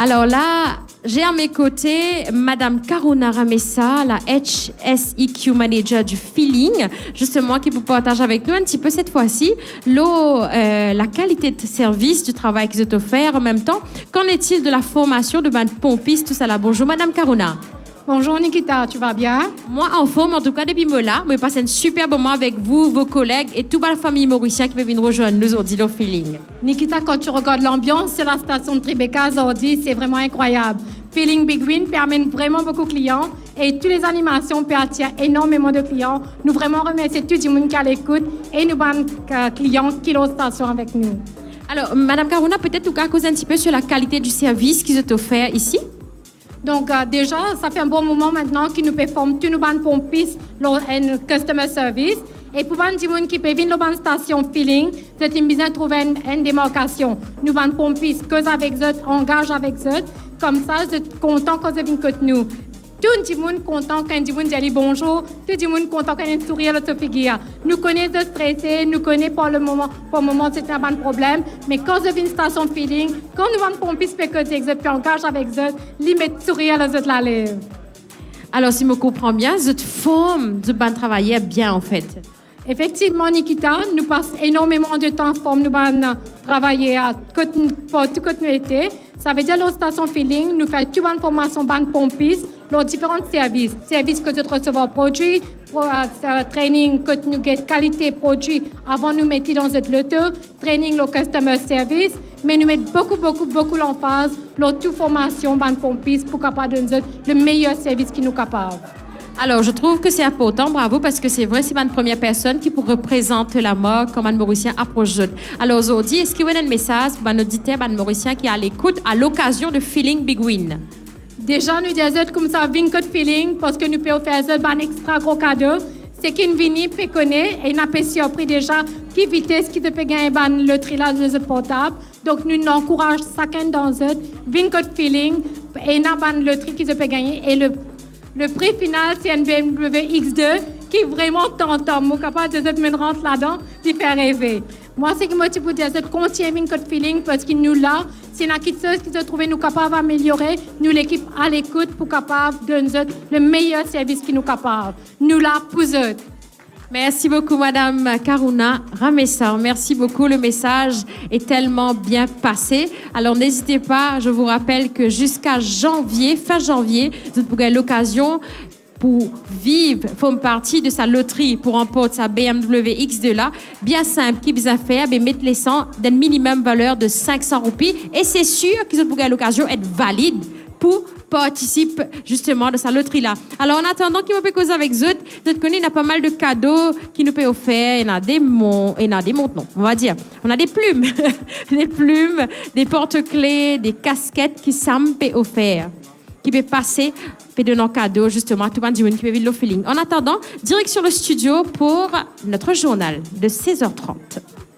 Alors là, j'ai à mes côtés Madame Karuna Ramessa, la HSEQ Manager du Feeling, justement qui vous partage avec nous un petit peu cette fois-ci la qualité de service du travail qu'ils ont offert. En même temps, qu'en est-il de la formation de pompistes, tout ça là? Bonjour Madame Karuna. Bonjour Nikita, tu vas bien? Moi en forme, en tout cas depuis là, je passe un super moment avec vous, vos collègues et toute la famille mauricienne qui peut venir rejoindre nous aujourd'hui au Feeling. Nikita, quand tu regardes l'ambiance sur la station de Tribeca aujourd'hui, c'est vraiment incroyable. Feeling Big Win permet vraiment beaucoup de clients et toutes les animations peuvent attirer énormément de clients. Nous vraiment remercions tout le monde qui est à l'écoute et nous avons clients qui ont station avec nous. Alors, Madame Karuna, peut-être vous causer un petit peu sur la qualité du service qu'ils ont offert ici? Donc déjà, ça fait un bon moment maintenant que nous performons tous nos bandes pompistes en customer service. Et pour les gens qui peuvent venir dans la station Feeling, c'est une besoin de trouver une démarcation. Nous bandes pompistes, cause avec eux, engage avec eux. Comme ça, je suis content quand ils viennent avec nous. Tout le monde est content quand ils dit bonjour, tout le monde est content quand ils sourient de se figure. Nous connaissons de stressés, nous connaissons pour le moment c'est un bon problème, mais quand je viens à la station Feeling, quand nous avons pompiers spécialisés, puis engage avec eux, ils mettent sourire à la lèvre. Alors, si je me comprends bien, cette forme de bon travailler bien en fait. Effectivement, Nikita, nous passons énormément de temps pour nous travailler pour toute continuité. Ça veut dire que la station Feeling nous fait toute une formation de pompistes dans différents services. Services que nous recevons produits, training que nous avons qualité produit avant de nous mettre dans cette loto, training le customer service, mais nous mettons beaucoup l'emphase dans toute formation de pompistes pour capable de donner le meilleur service qui nous capable. Alors, je trouve que c'est important, bravo, parce que c'est vrai, c'est une première personne qui représenter la marque comme un Mauricien approche jeune. Alors, aujourd'hui, est-ce qu'il y a un message pour un auditeur, un Mauricien qui est à l'écoute à l'occasion de Feeling Big Win? Déjà, nous disons comme ça, vin code Feeling, parce que nous pouvons faire un extra gros cadeau. C'est qu'une vini peut connaître et n'a pas surpris déjà qui vitesse qui te peut gagner le trilage de ce portable. Donc, nous encourageons chacun dans eux, vin code Feeling et n'a pas le tri qui te peut gagner. Et le prix final, c'est un BMW X2 qui est vraiment tentant. Je suis capable de me rentrer là-dedans, de faire rêver. Moi, c'est que moi, tu peux dire, c'est continue code Feeling parce qu'il nous l'a. C'est une chose qui se trouve nous capable d'améliorer. Nous, l'équipe à l'écoute, pour capable de nous le meilleur service qui nous capable. Nous l'a pour eux. Merci beaucoup, Madame Karuna Ramessa. Merci beaucoup. Le message est tellement bien passé. Alors, n'hésitez pas. Je vous rappelle que jusqu'à fin janvier, vous aurez l'occasion pour vivre, faire partie de sa loterie pour remporter sa BMW X2 là. Bien simple, qui vous a fait, mettre les 100 d'un minimum valeur de 500 roupies. Et c'est sûr qu'ils auront l'occasion d'être valide pour participer justement de sa loterie-là. Alors, en attendant qu'il me peut causer avec Zut, nous connaissons, il y a pas mal de cadeaux qui nous peut offrir. Il y a des montres, non, on va dire. On a des plumes, des porte-clés, des casquettes qui s'am peut offrir, qui peut passer, peut donner un cadeau justement à tout le monde qui peut vivre le feeling. En attendant, direction le studio pour notre journal de 16h30.